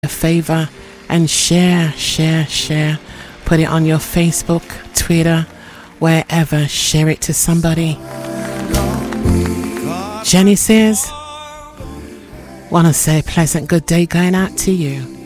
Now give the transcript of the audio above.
a favor and share. Put it on your Facebook, Twitter, wherever. Share it to somebody. Jenny says, want to say pleasant good day going out to you.